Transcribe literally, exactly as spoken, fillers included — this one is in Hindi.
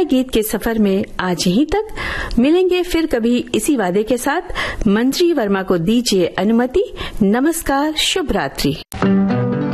गीत के सफर में आज यहीं तक। मिलेंगे फिर कभी इसी वादे के साथ। मंजरी वर्मा को दीजिए अनुमति। नमस्कार, शुभ रात्रि।